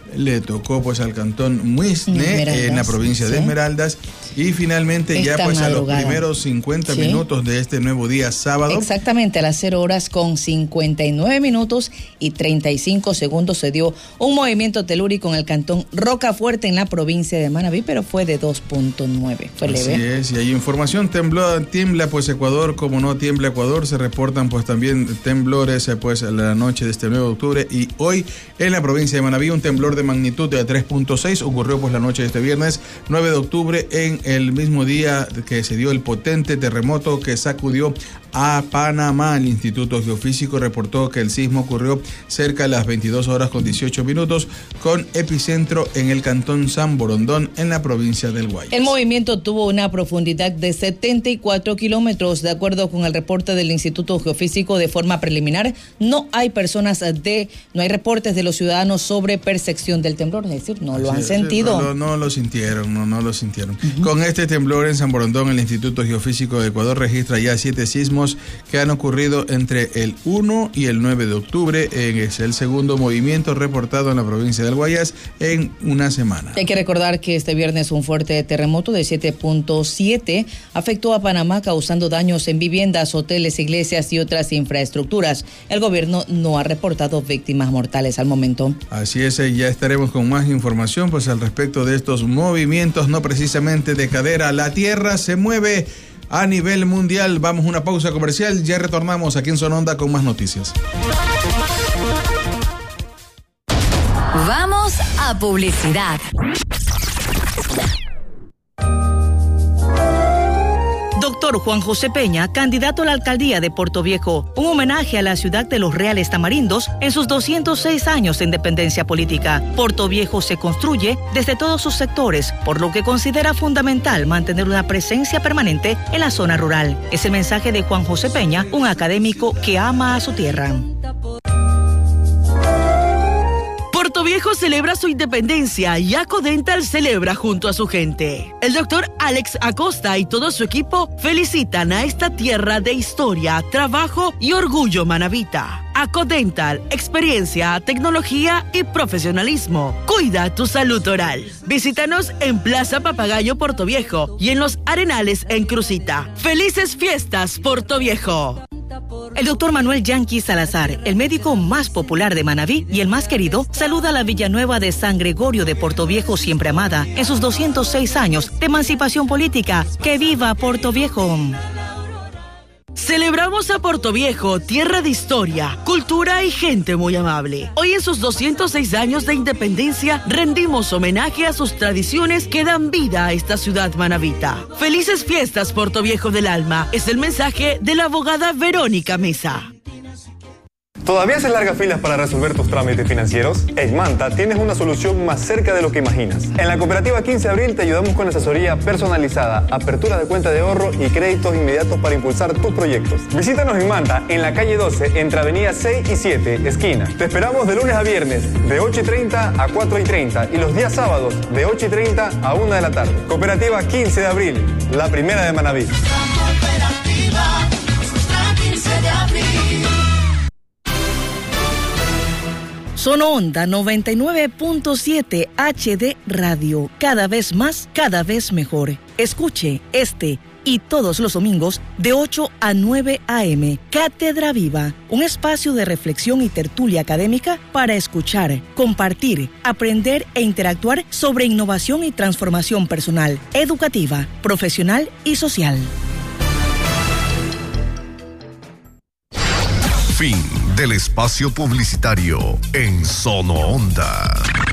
le tocó pues al cantón Muisne en la provincia ¿sí? de Esmeraldas. Y finalmente Esta ya pues madrugada. a los primeros cincuenta ¿Sí? minutos de este nuevo día sábado. Exactamente, a las cero horas con cincuenta y nueve minutos y treinta y cinco segundos se dio un movimiento telúrico en el cantón Rocafuerte en la provincia de Manabí, pero fue de dos punto nueve. Fue Así leve. es, y hay información, tembló, tiembla pues Ecuador, como no tiembla Ecuador, se reportan pues también temblores pues a la noche de este nueve de octubre y hoy en la provincia de Manabí un temblor de magnitud de tres punto seis ocurrió pues la noche de este viernes nueve de octubre en el mismo día que se dio el potente terremoto que sacudió a Panamá. El Instituto Geofísico reportó que el sismo ocurrió cerca de las veintidós horas con dieciocho minutos con epicentro en el cantón San Borondón en la provincia del Guayas. El movimiento tuvo una profundidad de setenta y cuatro kilómetros. De acuerdo con el reporte del Instituto Geofísico, de forma preliminar, no hay personas de, no hay reportes de los ciudadanos sobre percepción del temblor, es decir, no lo han sí, sentido. No, no, no lo sintieron, no, no lo sintieron. Uh-huh. Con este temblor en San Borondón, el Instituto Geofísico de Ecuador registra ya siete sismos que han ocurrido entre el uno y el nueve de octubre. Es el segundo movimiento reportado en la provincia del Guayas en una semana. Hay que recordar que este viernes un fuerte terremoto de siete punto siete afectó a Panamá, causando daños en viviendas, hoteles, iglesias y otras infraestructuras. El gobierno no ha reportado víctimas mortales al momento. Así es, ya estaremos con más información pues al respecto de estos movimientos, no precisamente de cadera. La tierra se mueve a nivel mundial. Vamos a una pausa comercial, ya retornamos aquí en Sononda con más noticias. Vamos a publicidad. Doctor Juan José Peña, candidato a la alcaldía de Puerto Viejo, un homenaje a la ciudad de los Reales Tamarindos en sus doscientos seis años de independencia política. Puerto Viejo se construye desde todos sus sectores, por lo que considera fundamental mantener una presencia permanente en la zona rural. Es el mensaje de Juan José Peña, un académico que ama a su tierra. Puerto Viejo celebra su independencia y Acodental celebra junto a su gente. El doctor Alex Acosta y todo su equipo felicitan a esta tierra de historia, trabajo y orgullo manabita. Acodental, experiencia, tecnología y profesionalismo. Cuida tu salud oral. Visítanos en Plaza Papagayo Puerto Viejo y en Los Arenales en Crucita. ¡Felices fiestas, Puerto Viejo! El doctor Manuel Yanqui Salazar, el médico más popular de Manabí y el más querido, saluda a la Villanueva de San Gregorio de Puerto Viejo siempre amada en sus doscientos seis años de emancipación política. ¡Que viva Puerto Viejo! Celebramos a Puerto Viejo, tierra de historia, cultura y gente muy amable. Hoy en sus doscientos seis años de independencia rendimos homenaje a sus tradiciones que dan vida a esta ciudad manabita. Felices fiestas, Puerto Viejo del alma, es el mensaje de la abogada Verónica Mesa. ¿Todavía haces largas filas para resolver tus trámites financieros? En Manta tienes una solución más cerca de lo que imaginas. En la cooperativa quince de abril te ayudamos con asesoría personalizada, apertura de cuenta de ahorro y créditos inmediatos para impulsar tus proyectos. Visítanos en Manta, en la calle doce, entre avenida seis y siete, esquina. Te esperamos de lunes a viernes, de ocho y treinta a cuatro y treinta y los días sábados, de ocho y treinta a una de la tarde. Cooperativa quince de abril, la primera de Manabí. Cooperativa, quince de abril. Sononda noventa y nueve punto siete H D Radio, cada vez más, cada vez mejor. Escuche este y todos los domingos de ocho a nueve a eme. Cátedra Viva, un espacio de reflexión y tertulia académica para escuchar, compartir, aprender e interactuar sobre innovación y transformación personal, educativa, profesional y social. Fin del espacio publicitario en Sononda.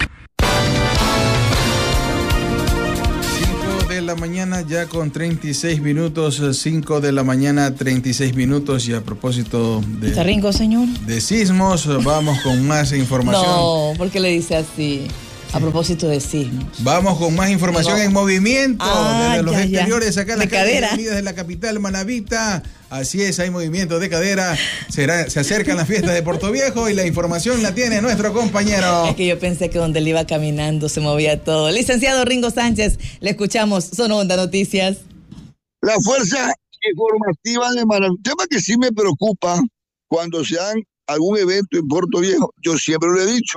cinco de la mañana ya con treinta y seis minutos, cinco de la mañana treinta y seis minutos, y a propósito de... ¿Está Ringo, señor? De sismos, vamos con más información. No, ¿por qué le dice así? A propósito de sismos. Vamos con más información no. en movimiento ah, desde los ya, exteriores, ya. acá en las calles avenidas de la capital manabita. Así es, hay movimiento de cadera. Será, se acercan las fiestas de Puerto Viejo y la información la tiene nuestro compañero. Es que yo pensé que donde él iba caminando se movía todo. Licenciado Ringo Sánchez, le escuchamos. Sononda Noticias. La fuerza informativa de Manabí. Un tema que sí me preocupa cuando se dan algún evento en Puerto Viejo. Yo siempre lo he dicho.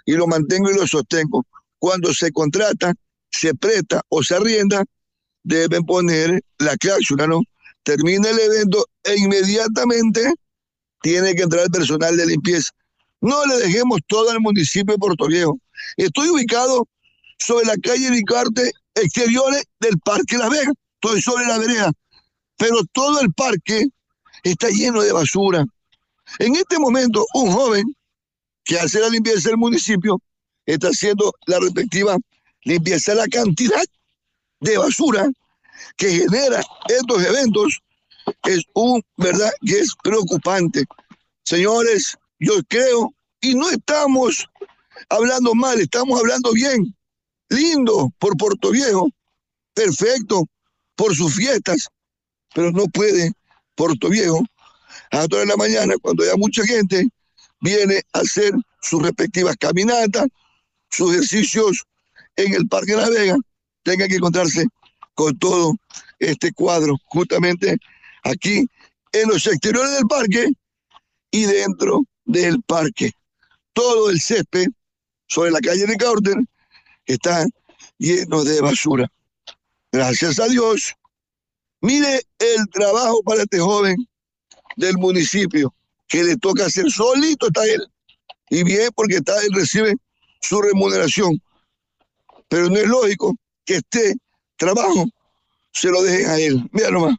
y lo mantengo y lo sostengo. Cuando se contrata, se presta o se arrienda, deben poner la cláusula, ¿no? Termina el evento e inmediatamente tiene que entrar el personal de limpieza. No le dejemos todo al municipio de Puerto Viejo. Estoy ubicado sobre la calle Ricarte, exteriores del Parque Las Vegas. Estoy sobre la vereda, pero todo el parque está lleno de basura. En este momento, un joven que hace la limpieza del municipio está haciendo la respectiva limpieza. La cantidad de basura que genera estos eventos es un, verdad, que es preocupante. Señores, yo creo, y no estamos hablando mal, estamos hablando bien, lindo por Puerto Viejo, perfecto por sus fiestas, pero no puede Puerto Viejo a las dos de la mañana, cuando ya mucha gente viene a hacer sus respectivas caminatas, sus ejercicios en el Parque Las Vegas, tenga que encontrarse con todo este cuadro, justamente aquí en los exteriores del parque y dentro del parque. Todo el césped sobre la calle de Cauter está lleno de basura. Gracias a Dios. Mire el trabajo para este joven del municipio, que le toca hacer solito, está él. Y bien, porque está él recibe su remuneración. Pero no es lógico que este trabajo se lo dejen a él. Mira nomás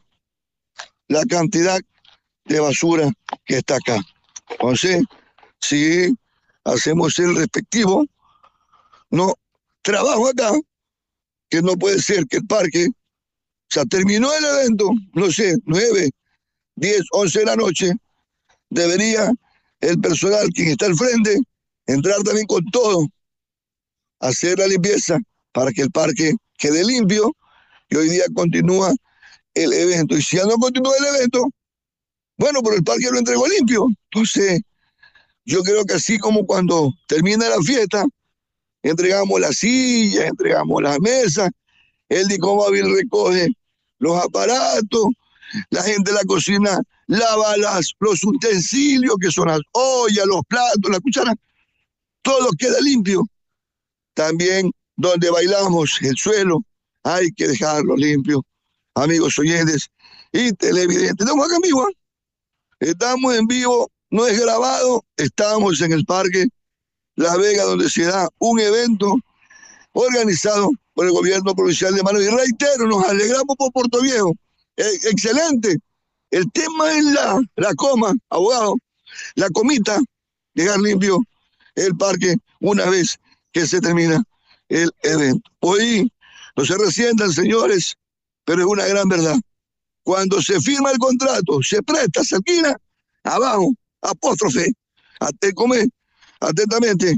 la cantidad de basura que está acá. Entonces, si hacemos el respectivo, no trabajo acá, que no puede ser que el parque, o sea, terminó el evento, no sé, nueve, diez, once de la noche, debería el personal, quien está al frente, entrar también con todo, hacer la limpieza para que el parque quede limpio, y hoy día continúa el evento. Y si ya no continúa el evento, bueno, pero el parque lo entregó limpio. Entonces, yo creo que así como cuando termina la fiesta, entregamos las sillas, entregamos las mesas, el Dicomóvil recoge los aparatos, la gente de la cocina lava las, los utensilios, que son las ollas, los platos, las cucharas, todo queda limpio. También donde bailamos, el suelo, hay que dejarlo limpio. Amigos oyentes y televidentes, estamos acá en vivo, ¿eh? Estamos en vivo, no es grabado, estamos en el Parque Las Vegas, donde se da un evento organizado por el gobierno provincial de Manaví. Y reitero, nos alegramos por Puerto Viejo. Eh, excelente. El tema es la, la coma, abogado, la comita, dejar limpio el parque una vez que se termina el evento. Hoy no se resientan, señores, pero es una gran verdad. Cuando se firma el contrato, se presta, se alquila, abajo, apóstrofe, come atentamente,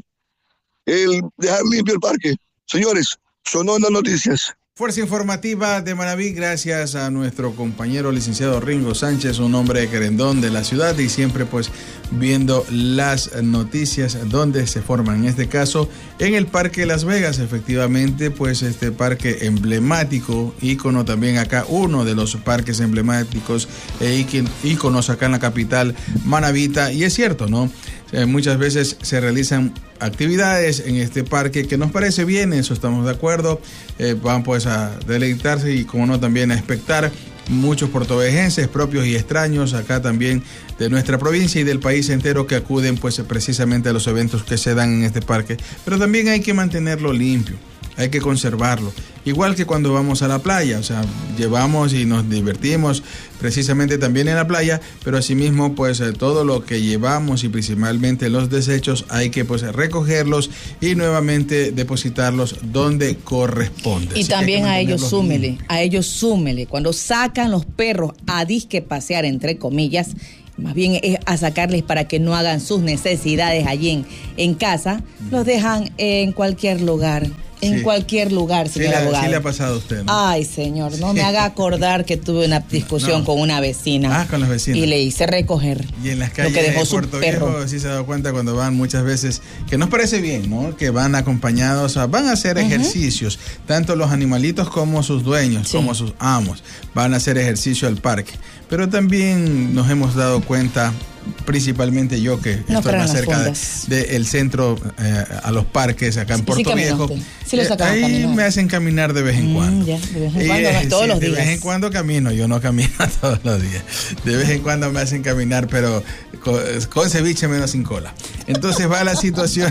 el dejar limpio el parque. Señores, son Onda Noticias. Fuerza informativa de Manaví, gracias a nuestro compañero licenciado Ringo Sánchez, un hombre querendón de la ciudad y siempre pues viendo las noticias donde se forman. En este caso, en el Parque Las Vegas, efectivamente, pues este parque emblemático, ícono también acá, uno de los parques emblemáticos e íconos acá en la capital manavita. Y es cierto, ¿no? Eh, muchas veces se realizan actividades en este parque que nos parece bien, eso estamos de acuerdo, eh, van pues a deleitarse y como no también a expectar muchos puertovejenses propios y extraños acá también de nuestra provincia y del país entero que acuden pues precisamente a los eventos que se dan en este parque, pero también hay que mantenerlo limpio, hay que conservarlo, igual que cuando vamos a la playa, o sea, llevamos y nos divertimos precisamente también en la playa, pero asimismo pues eh, todo lo que llevamos y principalmente los desechos hay que pues recogerlos y nuevamente depositarlos donde corresponde. Y así también a ellos súmele, bien. a ellos súmele, cuando sacan los perros a disque pasear entre comillas, más bien es a sacarles para que no hagan sus necesidades allí en, en casa, mm. los dejan en cualquier lugar. En sí. cualquier lugar, señor sí, abogado. Sí le ha pasado a usted, ¿no? Ay, señor, no me haga acordar que tuve una discusión no. con una vecina. Ah, con las vecinas. Y le hice recoger. Y en las calles lo que dejó de su Puerto perro. Viejo sí se ha dado cuenta cuando van muchas veces, que nos parece bien, ¿no? Que van acompañados, a, van a hacer uh-huh. ejercicios, tanto los animalitos como sus dueños, sí. como sus amos, van a hacer ejercicio al parque. Pero también nos hemos dado cuenta principalmente yo que no estoy más cerca del de, de centro eh, a los parques acá en Puerto sí, Viejo. Sí lo eh, ahí me hacen caminar de vez en cuando. Mm, ya, de vez en cuando, eh, todos sí, los días. De vez en cuando camino, yo no camino todos los días. De vez en cuando me hacen caminar, pero con, con ceviche menos sin cola. Entonces va la situación.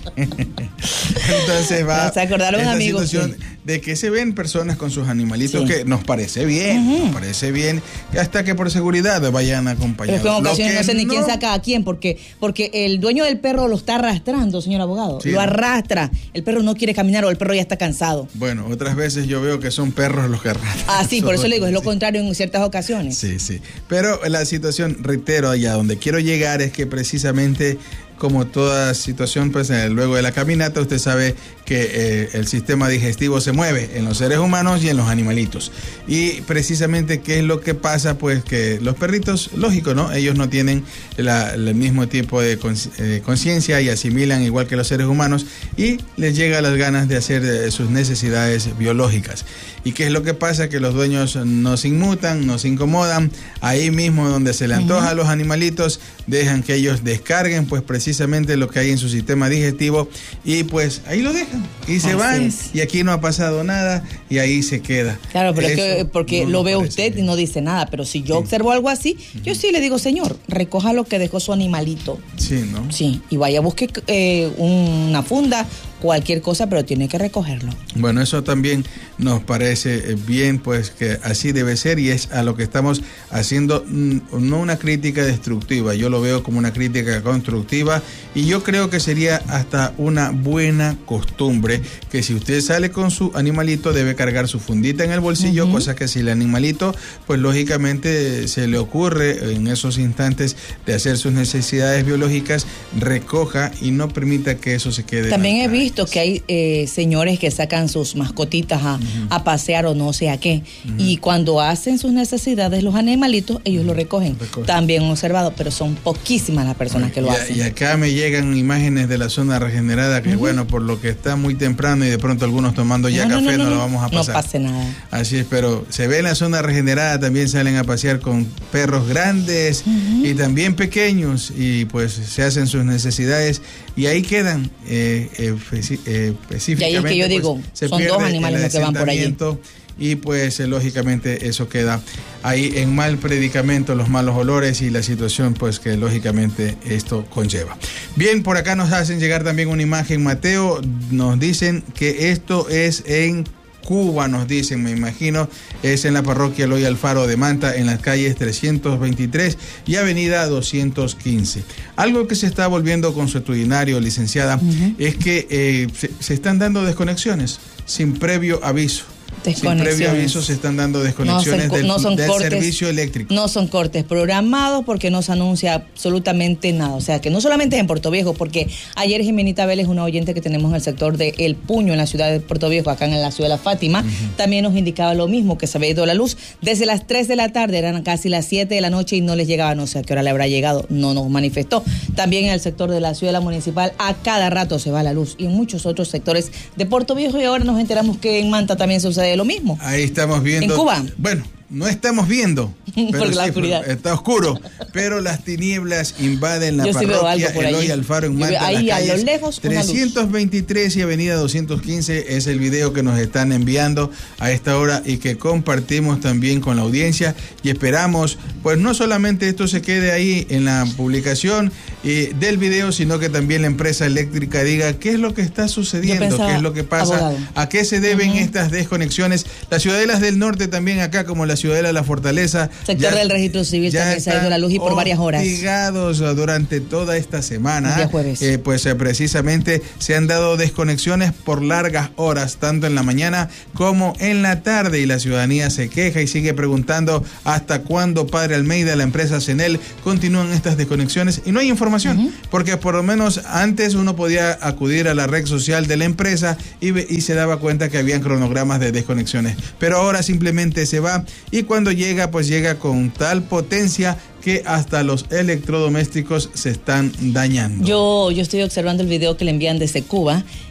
Entonces va se acordaron esta amigos, situación sí. de que se ven personas con sus animalitos sí. que nos parece bien, uh-huh. nos parece bien, hasta que por seguridad vayan acompañados. Pero es que en ocasiones no sé ni no... quién saca a quién, porque, porque el dueño del perro lo está arrastrando, señor abogado. Sí, lo arrastra. El perro no quiere caminar o el perro ya está cansado. Bueno, otras veces yo veo que son perros los que arrastran. Ah, sí, por eso le digo, es lo contrario en ciertas ocasiones. Sí, sí. Pero la situación, reitero, allá donde quiero llegar es que precisamente como toda situación, pues eh, luego de la caminata, usted sabe que eh, el sistema digestivo se mueve en los seres humanos y en los animalitos. Y precisamente, ¿qué es lo que pasa? Pues que los perritos, lógico, ¿no? Ellos no tienen la, el mismo tipo de conciencia y asimilan igual que los seres humanos y les llega las ganas de hacer eh, sus necesidades biológicas. ¿Y qué es lo que pasa? Que los dueños nos inmutan, nos incomodan, ahí mismo donde se le antoja uh-huh. a los animalitos, dejan que ellos descarguen pues precisamente lo que hay en su sistema digestivo y pues ahí lo dejan y se Así van es. Y aquí no ha pasado nada y ahí se queda. Claro, pero Eso es que porque no lo ve usted bien. Y no dice nada, pero si yo sí. observo algo así, uh-huh. yo sí le digo, señor, recoja lo que dejó su animalito. Sí, ¿no? Sí, y vaya, busque eh, una funda, cualquier cosa, pero tiene que recogerlo. Bueno, eso también nos parece bien, pues que así debe ser y es a lo que estamos haciendo, no una crítica destructiva, yo lo veo como una crítica constructiva y yo creo que sería hasta una buena costumbre que si usted sale con su animalito debe cargar su fundita en el bolsillo, uh-huh. cosa que si el animalito, pues lógicamente se le ocurre en esos instantes de hacer sus necesidades biológicas, recoja y no permita que eso se quede. También he visto visto que hay eh, señores que sacan sus mascotitas a, uh-huh. a pasear o no sé a qué. Uh-huh. Y cuando hacen sus necesidades los animalitos, ellos lo recogen. Recoge. También observado, pero son poquísimas las personas que lo y, hacen. Y acá me llegan imágenes de la zona regenerada que uh-huh. bueno, por lo que está muy temprano y de pronto algunos tomando ya no, café, no, no, no, no lo vamos a pasar. No pase nada. Así es, pero se ve en la zona regenerada, también salen a pasear con perros grandes uh-huh. y también pequeños y pues se hacen sus necesidades y ahí quedan eh, eh, Eh, específicamente, y ahí es que yo pues, digo, son dos animales los que van por allí. Y pues eh, lógicamente eso queda ahí en mal predicamento, los malos olores y la situación pues que lógicamente esto conlleva. Bien, por acá nos hacen llegar también una imagen, Mateo, nos dicen que esto es en Cuba, nos dicen, me imagino, es en la parroquia Eloy Alfaro de Manta, en las calles trescientos veintitrés y avenida doscientos quince. Algo que se está volviendo consuetudinario, licenciada, uh-huh. es que eh, se, se están dando desconexiones sin previo aviso. Sin previo aviso se están dando desconexiones no son, del, no son del cortes, servicio eléctrico. No son cortes programados porque no se anuncia absolutamente nada. O sea, que no solamente es en Puerto Viejo, porque ayer Jimenita Vélez, una oyente que tenemos en el sector de El Puño, en la ciudad de Puerto Viejo, acá en la ciudad de La Fátima, uh-huh. también nos indicaba lo mismo, que se había ido la luz desde las tres de la tarde, eran casi las siete de la noche y no les llegaba, no sé a qué hora le habrá llegado, no nos manifestó. También en el sector de la ciudad municipal, a cada rato se va la luz y en muchos otros sectores de Puerto Viejo y ahora nos enteramos que en Manta también sucede lo mismo. Ahí estamos viendo. ¿En Cuba? Bueno, no estamos viendo. Pero por la sí, oscuridad. Está oscuro, pero las tinieblas invaden la Yo parroquia sí Eloy Alfaro en Manta. Ahí las a calles lo lejos trescientos veintitrés y avenida doscientos quince es el video que nos están enviando a esta hora y que compartimos también con la audiencia y esperamos, pues no solamente esto se quede ahí en la publicación eh, del video, sino que también la empresa eléctrica diga qué es lo que está sucediendo, pensaba, qué es lo que pasa, abogado. A qué se deben uh-huh. estas desconexiones. Las ciudadelas del norte también acá, como la ciudadela de La Fortaleza, sector ya, del registro civil también se ha ido la luz y por varias horas. Hostigados durante toda esta semana, eh, pues eh, precisamente se han dado desconexiones por largas horas, tanto en la mañana como en la tarde, y la ciudadanía se queja y sigue preguntando hasta cuándo, padre Almeida, la empresa Cenel, continúan estas desconexiones y no hay información, uh-huh. porque por lo menos antes uno podía acudir a la red social de la empresa y, y se daba cuenta que habían cronogramas de desconexiones, pero ahora simplemente se va y cuando llega, pues llega con tal potencia que hasta los electrodomésticos se están dañando. Yo, yo estoy observando el video que le envían desde Cuba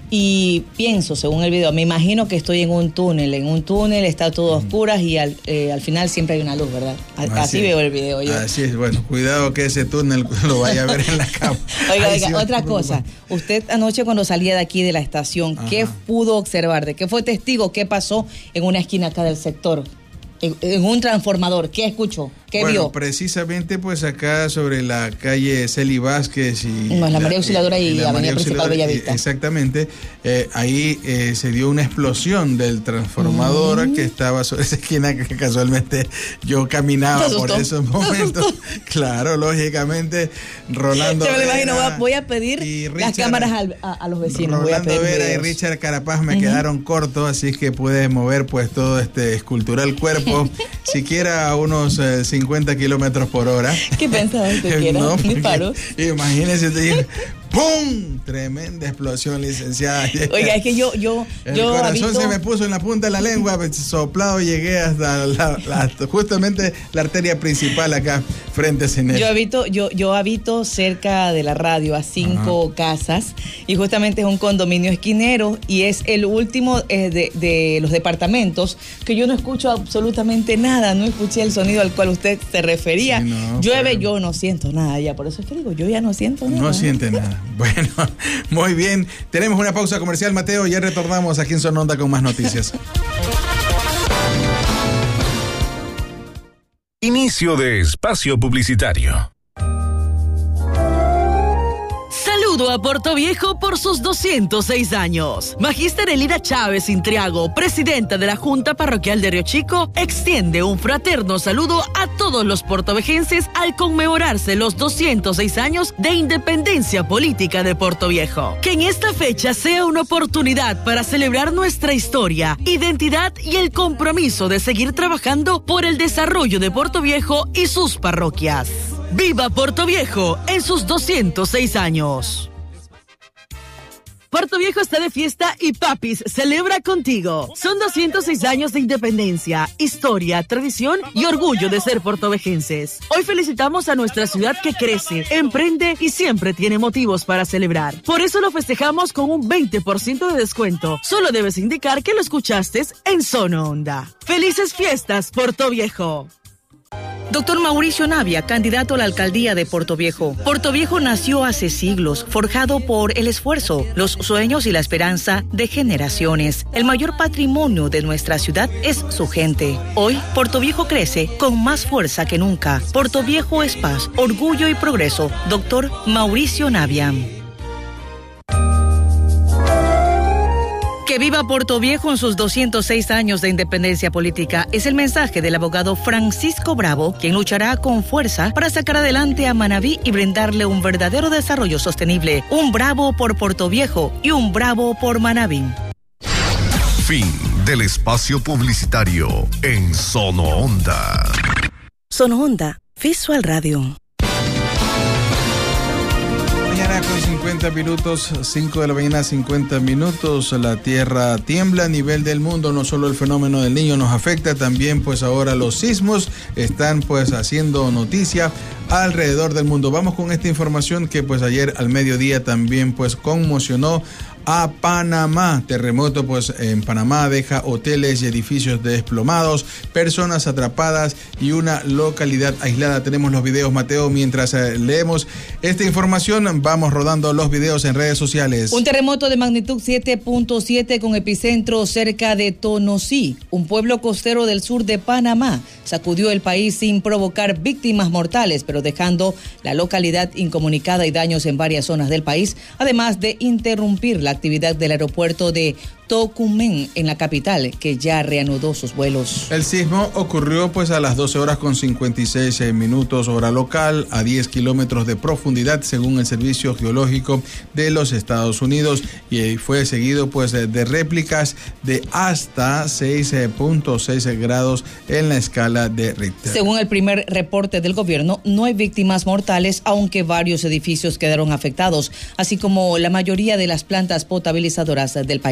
Y pienso, según el video, me imagino que estoy en un túnel, en un túnel está todo a oscuras y al, eh, al final siempre hay una luz, ¿verdad? Así, Así veo el video yo. Así es, bueno, cuidado que ese túnel lo vaya a ver en la cama. Oiga, oiga, sí, otra cosa, usted anoche cuando salía de aquí de la estación, Ajá. ¿qué pudo observar? ¿De qué fue testigo? ¿Qué pasó en una esquina acá del sector? En, en un transformador, ¿qué escuchó? ¿Qué bueno, vio? Precisamente pues acá sobre la calle Celi Vázquez y... No, la María Auxiliadora y, y la Avenida Principal Bellavista. Exactamente, eh, ahí eh, se dio una explosión del transformador mm. que estaba sobre esa esquina que casualmente yo caminaba por esos momentos. Claro, lógicamente, Rolando Yo me lo imagino, voy a, voy a pedir Richard, las cámaras al, a, a los vecinos. Rolando voy a pedir Vera videos. y Richard Carapaz me uh-huh. quedaron cortos, así que puedes mover pues todo este escultural cuerpo, siquiera a unos eh, cincuenta kilómetros por hora. ¿Qué pensaba usted que era? No, ¿Disparos? Imagínese, te digo, ¡pum! Tremenda explosión, licenciada. Oiga, es que yo... yo El yo corazón habito... se me puso en la punta de la lengua, soplado llegué hasta la, la, justamente la arteria principal acá, frente a Cine. Yo habito, yo, yo habito cerca de la radio, a cinco Ajá. casas, y justamente es un condominio esquinero, y es el último eh, de, de los departamentos que yo no escucho absolutamente nada, no escuché el sonido al cual usted se refería. Sí, no, Llueve, pero... yo no siento nada ya, por eso es que digo, yo ya no siento nada. No siente nada. Bueno, muy bien. Tenemos una pausa comercial, Mateo, y ya retornamos aquí en Sononda con más noticias. Inicio de espacio publicitario. Saludo a Puerto Viejo por sus doscientos seis años. Magíster Elida Chávez Intriago, presidenta de la Junta Parroquial de Río Chico, extiende un fraterno saludo a todos los puertovejenses al conmemorarse los doscientos seis años de independencia política de Puerto Viejo. Que en esta fecha sea una oportunidad para celebrar nuestra historia, identidad y el compromiso de seguir trabajando por el desarrollo de Puerto Viejo y sus parroquias. ¡Viva Puerto Viejo en sus doscientos seis años! Puerto Viejo está de fiesta y Papis celebra contigo. Son doscientos seis años de independencia, historia, tradición y orgullo de ser puertovejenses. Hoy felicitamos a nuestra ciudad que crece, emprende y siempre tiene motivos para celebrar. Por eso lo festejamos con un veinte por ciento de descuento. Solo debes indicar que lo escuchaste en Sono Onda. ¡Felices fiestas, Puerto Viejo! Doctor Mauricio Navia, candidato a la alcaldía de Puerto Viejo. Puerto Viejo nació hace siglos, forjado por el esfuerzo, los sueños y la esperanza de generaciones. El mayor patrimonio de nuestra ciudad es su gente. Hoy, Puerto Viejo crece con más fuerza que nunca. Puerto Viejo es paz, orgullo y progreso. Doctor Mauricio Navia. Que viva Puerto Viejo en sus doscientos seis años de independencia política es el mensaje del abogado Francisco Bravo, quien luchará con fuerza para sacar adelante a Manabí y brindarle un verdadero desarrollo sostenible. Un bravo por Puerto Viejo y un bravo por Manabí. Fin del espacio publicitario en Sono Onda. Sono Onda, Visual Radio. Mañana con cincuenta minutos, cinco de la mañana, cincuenta minutos, la tierra tiembla a nivel del mundo, no solo el fenómeno del Niño nos afecta, también pues ahora los sismos están pues haciendo noticia alrededor del mundo. Vamos con esta información que pues ayer al mediodía también pues conmocionó a Panamá. Terremoto pues en Panamá deja hoteles y edificios desplomados, personas atrapadas y una localidad aislada. Tenemos los videos, Mateo, mientras eh, leemos esta información vamos rodando los videos en redes sociales. Un terremoto de magnitud siete punto siete con epicentro cerca de Tonosí, un pueblo costero del sur de Panamá, sacudió el país sin provocar víctimas mortales, pero dejando la localidad incomunicada y daños en varias zonas del país, además de interrumpir la actividad del aeropuerto de Tocumen en la capital, que ya reanudó sus vuelos. El sismo ocurrió pues a las doce horas con cincuenta y seis minutos hora local, a diez kilómetros de profundidad según el Servicio Geológico de los Estados Unidos, y fue seguido pues de, de réplicas de hasta seis punto seis grados en la escala de Richter. Según el primer reporte del gobierno, no hay víctimas mortales, aunque varios edificios quedaron afectados, así como la mayoría de las plantas potabilizadoras del país. El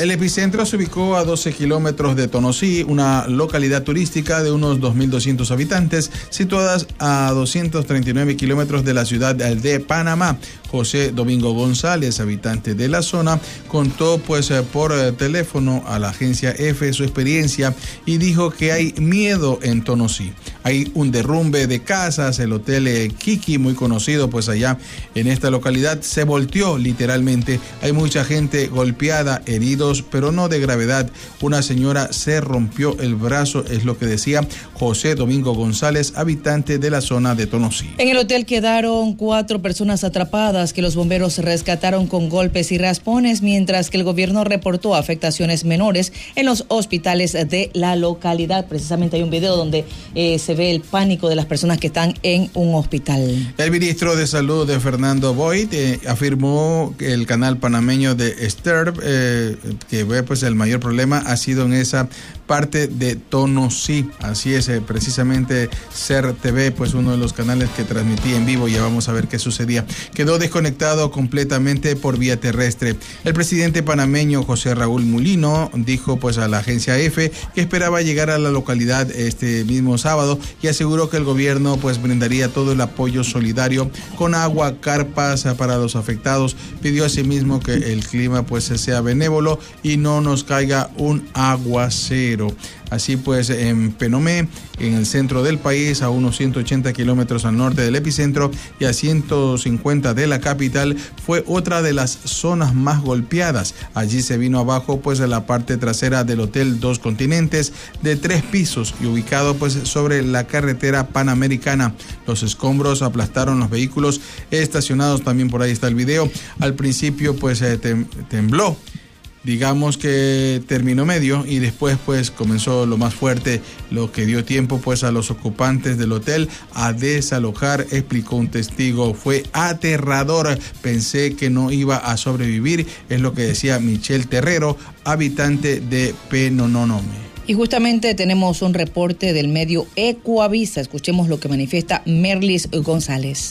El epicentro se ubicó a doce kilómetros de Tonosí, una localidad turística de unos dos mil doscientos habitantes, situadas a doscientos treinta y nueve kilómetros de la ciudad de Panamá. José Domingo González, habitante de la zona, contó pues por teléfono a la agencia F su experiencia y dijo que hay miedo en Tonosí. Hay un derrumbe de casas, el hotel Kiki, muy conocido pues allá en esta localidad, se volteó literalmente. Hay mucha gente golpeada, heridos, pero no de gravedad. Una señora se rompió el brazo, es lo que decía José Domingo González, habitante de la zona de Tonosí. En el hotel quedaron cuatro personas atrapadas que los bomberos rescataron con golpes y raspones, mientras que el gobierno reportó afectaciones menores en los hospitales de la localidad. Precisamente hay un video donde eh, se ve el pánico de las personas que están en un hospital. El ministro de Salud, de Fernando Boyd, eh, afirmó que el canal panameño de Sterb, eh, que ve pues el mayor problema ha sido en esa parte de Tonosí. Así es, eh, precisamente C E R T V, pues uno de los canales que transmitía en vivo, ya vamos a ver qué sucedía. Quedó desconectado completamente por vía terrestre. El presidente panameño José Raúl Mulino dijo pues a la agencia F que esperaba llegar a la localidad este mismo sábado y aseguró que el gobierno pues brindaría todo el apoyo solidario con agua, carpas para los afectados. Pidió asimismo que el clima pues sea benévolo y no nos caiga un aguacero. Así pues, en Penomé, en el centro del país, a unos ciento ochenta kilómetros al norte del epicentro y a ciento cincuenta de la capital, fue otra de las zonas más golpeadas. Allí se vino abajo pues la parte trasera del Hotel Dos Continentes, de tres pisos y ubicado pues sobre la carretera panamericana. Los escombros aplastaron los vehículos estacionados, también por ahí está el video. Al principio pues eh, tem- tembló. Digamos que terminó medio y después pues comenzó lo más fuerte, lo que dio tiempo pues a los ocupantes del hotel a desalojar, explicó un testigo. Fue aterrador, pensé que no iba a sobrevivir, es lo que decía Michelle Terrero, habitante de Penononome. Y justamente tenemos un reporte del medio Ecoavisa. Escuchemos lo que manifiesta Merlis González.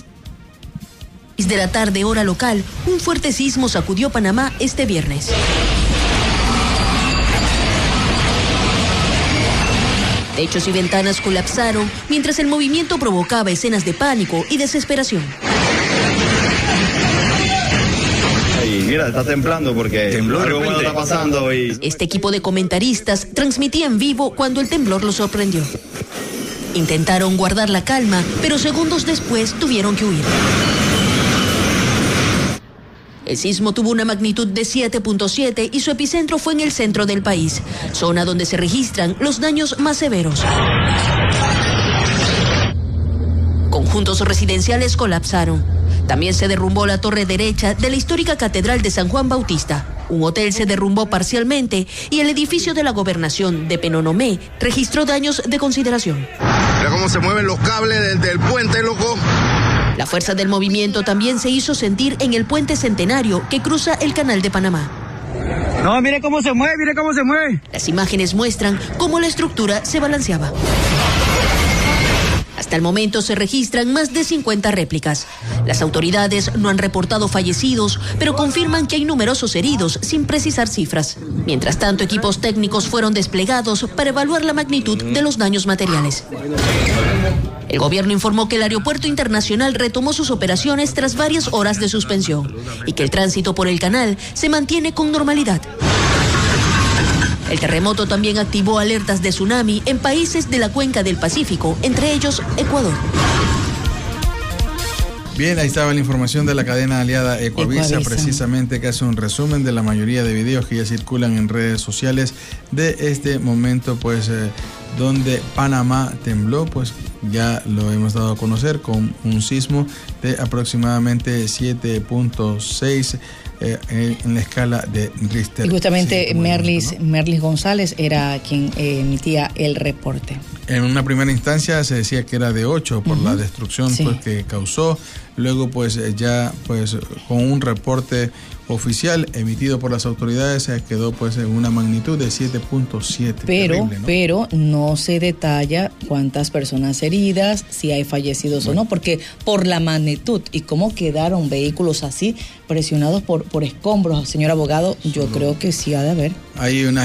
De la tarde, hora local, un fuerte sismo sacudió Panamá este viernes. Techos y ventanas colapsaron mientras el movimiento provocaba escenas de pánico y desesperación. Y mira, está temblando porque tembló, algo bueno está pasando. Y... Este equipo de comentaristas transmitía en vivo cuando el temblor los sorprendió. Intentaron guardar la calma, pero segundos después tuvieron que huir. El sismo tuvo una magnitud de siete punto siete y su epicentro fue en el centro del país, zona donde se registran los daños más severos. Conjuntos residenciales colapsaron. También se derrumbó la torre derecha de la histórica Catedral de San Juan Bautista. Un hotel se derrumbó parcialmente y el edificio de la gobernación de Penonomé registró daños de consideración. Mira cómo se mueven los cables del, del puente, loco. La fuerza del movimiento también se hizo sentir en el puente Centenario que cruza el Canal de Panamá. No, mire cómo se mueve, mire cómo se mueve. Las imágenes muestran cómo la estructura se balanceaba. Hasta el momento se registran más de cincuenta réplicas. Las autoridades no han reportado fallecidos, pero confirman que hay numerosos heridos sin precisar cifras. Mientras tanto, equipos técnicos fueron desplegados para evaluar la magnitud de los daños materiales. El gobierno informó que el aeropuerto internacional retomó sus operaciones tras varias horas de suspensión y que el tránsito por el canal se mantiene con normalidad. El terremoto también activó alertas de tsunami en países de la cuenca del Pacífico, entre ellos Ecuador. Bien, ahí estaba la información de la cadena aliada Ecoavisa, Ecoavisa, precisamente que hace un resumen de la mayoría de videos que ya circulan en redes sociales de este momento, pues eh, donde Panamá tembló, pues ya lo hemos dado a conocer con un sismo de aproximadamente siete punto seis eh, en, en la escala de Richter. Y justamente sí, Merlis, ¿no? Merlis González era quien eh, emitía el reporte. En una primera instancia se decía que era de ocho por uh-huh. la destrucción sí. pues, que causó. Luego, pues ya pues con un reporte oficial emitido por las autoridades se quedó pues en una magnitud de siete punto siete. Pero, terrible, ¿no? pero no se detalla cuántas personas heridas, si hay fallecidos bueno. o no, porque por la magnitud y cómo quedaron vehículos así presionados por, por escombros, señor abogado, yo no. creo que sí ha de haber. Hay una